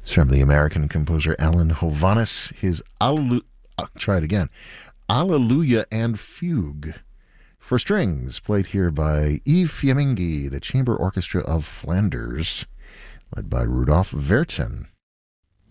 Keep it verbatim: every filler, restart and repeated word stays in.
It's from the American composer Alan Hovhaness. His Alleluia, I'll try it again, Alleluia and Fugue for strings, played here by Yves Fiammingi, the Chamber Orchestra of Flanders, led by Rudolf Vertin.